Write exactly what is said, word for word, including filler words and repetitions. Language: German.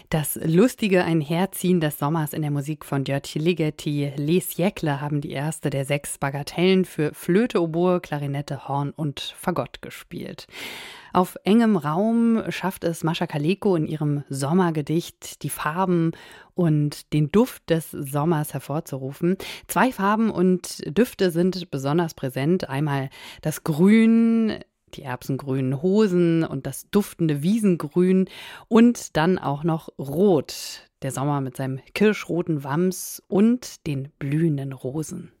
Das lustige Einherziehen des Sommers in der Musik von György Ligeti, Les Siècles haben die erste der sechs Bagatellen für Flöte, Oboe, Klarinette, Horn und Fagott gespielt. Auf engem Raum schafft es Mascha Kaleko in ihrem Sommergedicht, die Farben und den Duft des Sommers hervorzurufen. Zwei Farben und Düfte sind besonders präsent. Einmal das Grün, die erbsengrünen Hosen und das duftende Wiesengrün und dann auch noch Rot, der Sommer mit seinem kirschroten Wams und den blühenden Rosen.